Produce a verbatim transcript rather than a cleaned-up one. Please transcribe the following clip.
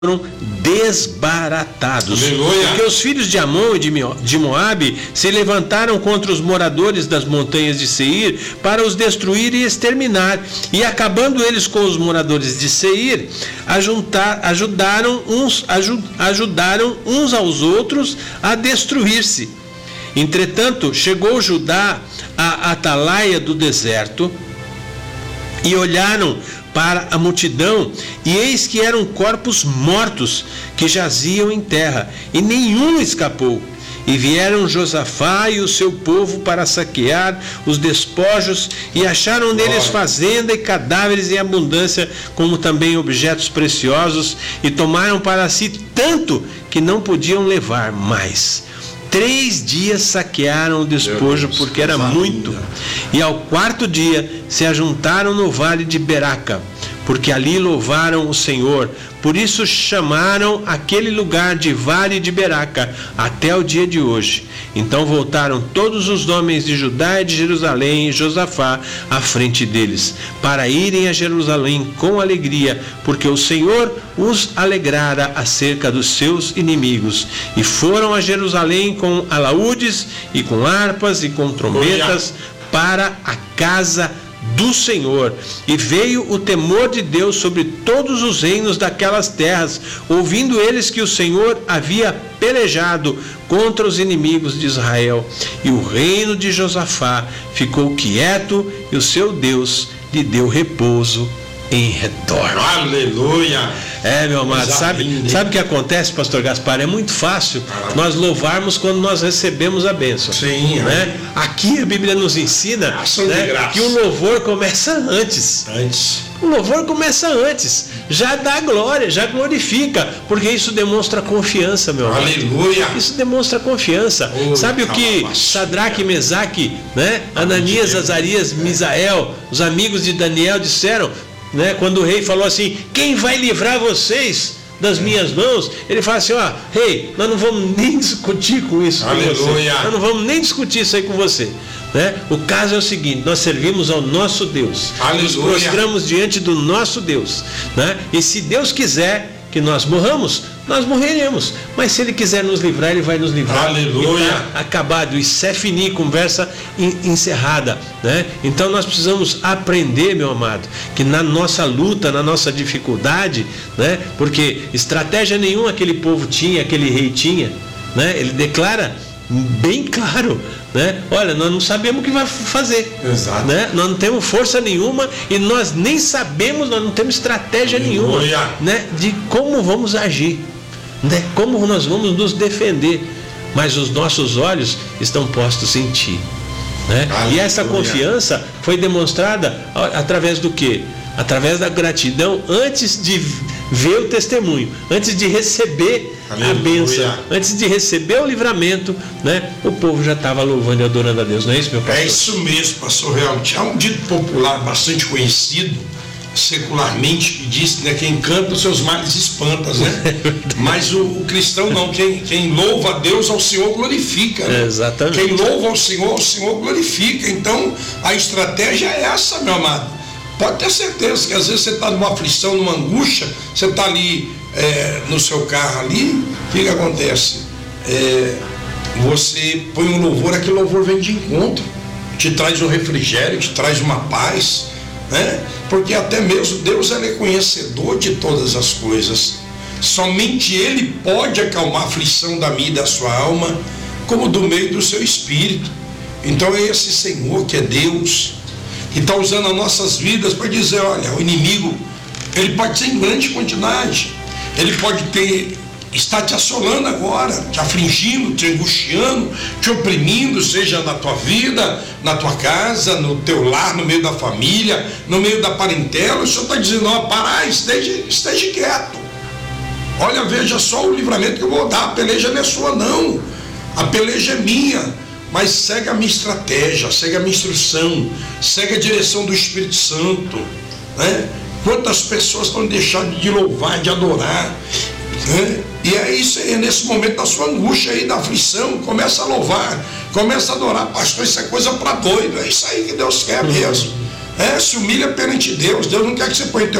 foram desbaratados. Aleluia. Porque os filhos de Amon e de Moabe se levantaram contra os moradores das montanhas de Seir para os destruir e exterminar. E acabando eles com os moradores de Seir, ajuntar, ajudaram, uns, ajudaram uns aos outros a destruir-se. Entretanto, chegou Judá à atalaia do deserto e olharam para a multidão, e eis que eram corpos mortos que jaziam em terra, e nenhum escapou. E vieram Josafá e o seu povo para saquear os despojos, e acharam neles fazenda e cadáveres em abundância, como também objetos preciosos, e tomaram para si tanto que não podiam levar mais. Três dias saquearam o despojo, porque era muito. E ao quarto dia se ajuntaram no vale de Beraca, porque ali louvaram o Senhor. Por isso chamaram aquele lugar de Vale de Beraca até o dia de hoje. Então voltaram todos os homens de Judá e de Jerusalém e Josafá à frente deles, para irem a Jerusalém com alegria, porque o Senhor os alegrara acerca dos seus inimigos. E foram a Jerusalém com alaúdes e com harpas e com trombetas para a casa do Senhor. E veio o temor de Deus sobre todos os reinos daquelas terras, ouvindo eles que o Senhor havia pelejado contra os inimigos de Israel. E o reino de Josafá ficou quieto, e o seu Deus lhe deu repouso em redor. Aleluia! É, meu amado, sabe, sabe o que acontece, pastor Gaspar? É muito fácil ah. nós louvarmos quando nós recebemos a bênção. Sim, né? Aqui a Bíblia nos ensina, né, que o louvor começa antes. Antes. O louvor começa antes. Já dá glória, já glorifica, porque isso demonstra confiança, meu amado. Aleluia! Isso demonstra confiança. Oh, sabe o que Sadraque, Mesaque, né, Ananias, Azarias, Misael, os amigos de Daniel disseram? Né? Quando o rei falou assim: quem vai livrar vocês das minhas mãos? Ele fala assim: ó, rei, nós não vamos nem discutir com isso. Aleluia. Com você. Nós não vamos nem discutir isso aí com você. Né? O caso é o seguinte: nós servimos ao nosso Deus. Aleluia. Nos prostramos diante do nosso Deus. Né? E se Deus quiser que nós morramos, nós morreremos. Mas se Ele quiser nos livrar, Ele vai nos livrar. Aleluia. E tá acabado. Isso é fini, conversa encerrada. Né? Então nós precisamos aprender, meu amado, que na nossa luta, na nossa dificuldade, né? Porque estratégia nenhuma aquele povo tinha, aquele rei tinha. Né? Ele declara bem claro, né? Olha, nós não sabemos o que vai fazer. Exato. Né? Nós não temos força nenhuma e nós nem sabemos, nós não temos estratégia Aleluia. nenhuma, né? De como vamos agir, né? Como nós vamos nos defender, mas os nossos olhos estão postos em Ti, né? E essa confiança foi demonstrada através do quê? Através da gratidão antes de ver o testemunho, antes de receber Aleluia. a bênção, antes de receber o livramento, né? O povo já estava louvando e adorando a Deus, não é isso, meu pastor? É isso mesmo, pastor Real. Há um dito popular bastante conhecido secularmente que diz, né, quem canta os seus males espanta, né? Mas o, o cristão não, quem, quem louva a Deus ao Senhor glorifica, né? É, exatamente. Quem louva ao Senhor, ao Senhor glorifica. Então a estratégia é essa, meu amado. Pode ter certeza que às vezes você está numa aflição, numa angústia, você está ali é, no seu carro ali, o que que acontece? É, você põe um louvor, aquele louvor vem de encontro, te traz um refrigério, te traz uma paz, né? Porque até mesmo Deus ele é conhecedor de todas as coisas. Somente Ele pode acalmar a aflição da minha e da sua alma, como do meio do seu espírito. Então é esse Senhor que é Deus, que está usando as nossas vidas para dizer: olha, o inimigo, ele pode ser em grande quantidade, ele pode ter, está te assolando agora, te afligindo, te angustiando, te oprimindo, seja na tua vida, na tua casa, no teu lar, no meio da família, no meio da parentela. O Senhor está dizendo: ó, parar, esteja, esteja quieto. Olha, veja só o livramento que eu vou dar. A peleja não é sua, não, a peleja é minha. Mas segue a minha estratégia, segue a minha instrução, segue a direção do Espírito Santo, né? Quantas pessoas estão deixando de louvar, de adorar, né? E é isso aí, nesse momento da sua angústia aí, da aflição, começa a louvar, começa a adorar. Pastor, isso é coisa para doido, é isso aí que Deus quer mesmo. É, se humilha perante Deus. Deus não quer que você ponha teu